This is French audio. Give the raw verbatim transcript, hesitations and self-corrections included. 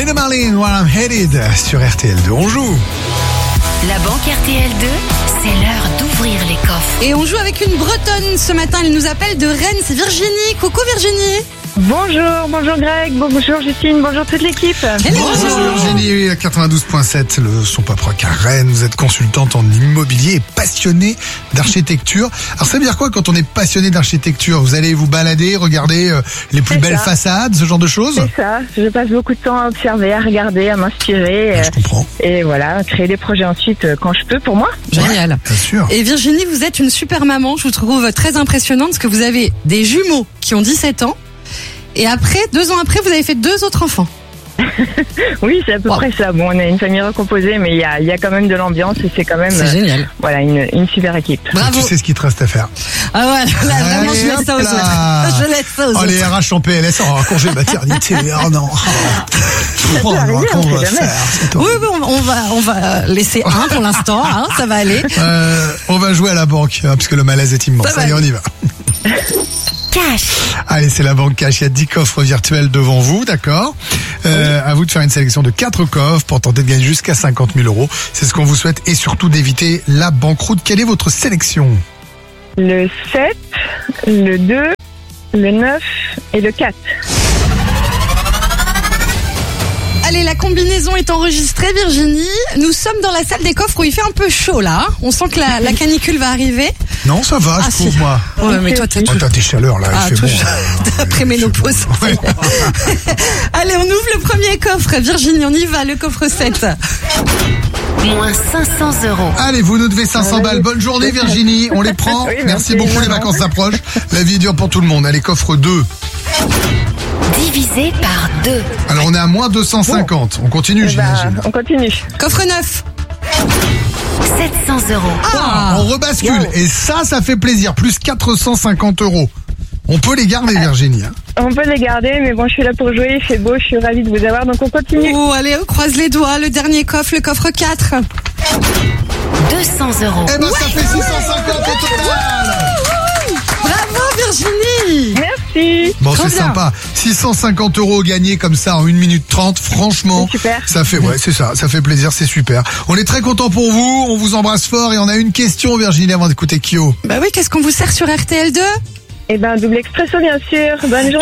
Lena Marlin, Where I'm Headed sur R T L deux. On joue. La banque R T L deux, c'est l'heure d'ouvrir les coffres. Et on joue avec une Bretonne ce matin. Elle nous appelle de Rennes. C'est Virginie. Coucou Virginie. Bonjour, bonjour Greg, bonjour Justine, bonjour toute l'équipe. Bonjour Virginie, quatre-vingt-douze virgule sept, le son pas proc à Rennes. Vous êtes consultante en immobilier et passionnée d'architecture. Alors ça veut dire quoi quand on est passionné d'architecture? Vous allez vous balader, regarder euh, les plus C'est belles ça. façades, ce genre de choses? C'est ça, je passe beaucoup de temps à observer, à regarder, à m'inspirer. Ah, je comprends. Et voilà, créer des projets ensuite euh, quand je peux pour moi. Génial. Ouais, bien sûr. Et Virginie, vous êtes une super maman. Je vous trouve très impressionnante parce que vous avez des jumeaux qui ont dix-sept ans. Et après, deux ans après, vous avez fait deux autres enfants. Oui, c'est à peu Wow. près ça. Bon, on est une famille recomposée, mais il y a, il y a quand même de l'ambiance et c'est quand même C'est euh, génial. voilà, une, une super équipe. Bravo. Tu sais ce qu'il te reste à faire. Ah ouais, là, vraiment, je Allez, laisse ça aux hop là. autres. Je laisse ça aux Oh, autres. les R H en P L S, en congé maternité. Oh non. Oh, peut arriver, qu'on on va sait jamais. faire, c'est Oui, horrible. oui, on on va, on va laisser un pour l'instant, hein, ça va aller. Euh, on va jouer à la banque, hein, parce que le malaise est immense. Ça va Allez, on aller. y va. Cash. Allez, c'est la banque cash. Il y a dix coffres virtuels devant vous, d'accord? Euh, à vous de faire une sélection de quatre coffres pour tenter de gagner jusqu'à cinquante mille euros. C'est ce qu'on vous souhaite et surtout d'éviter la banqueroute. Quelle est votre sélection? Le sept, le deux, le neuf et le quatre. Allez, la combinaison est enregistrée, Virginie. Nous sommes dans la salle des coffres où il fait un peu chaud, là. On sent que la, la canicule va arriver. Non, ça va, Ah, je trouve, si. moi. Ouais, mais toi, t'as Oh, t'as tes chaleurs, là, Ah, il fait toi, bon. je- là. t'as préménopause. Il fait bon. Ouais. Allez, on ouvre le premier coffre. Virginie, on y va, le coffre sept. Moins cinq cents euros. Allez, vous nous devez cinq cents balles. Bonne journée, Virginie. On les prend. Oui, merci, merci, beaucoup, les maman. vacances s'approchent. La vie est dure pour tout le monde. Allez, coffre deux. Divisé par deux. Alors, on est à moins deux cent cinquante. On continue, Eh ben, j'imagine. on continue. Coffre neuf. sept cents euros. Ah, On rebascule. Wow. Et ça, ça fait plaisir. Plus quatre cent cinquante euros. On peut les garder, Virginie. hein. On peut les garder, mais bon, je suis là pour jouer, il fait beau, je suis ravie de vous avoir, donc on continue. Oh, allez, on croise les doigts. Le dernier coffre, le coffre quatre. deux cents euros. Eh ben, ça fait six cent cinquante au total. Bravo, Virginie. Merci. Bon, Trop c'est bien. sympa. six cent cinquante euros gagnés comme ça en une minute trente. Franchement, C'est super. ça fait, ouais, c'est ça. Ça fait plaisir, c'est super. On est très content pour vous. On vous embrasse fort et on a une question, Virginie, avant d'écouter Kyo. Bah oui, qu'est-ce qu'on vous sert sur R T L deux? Eh ben, double expresso, bien sûr. Bonne journée.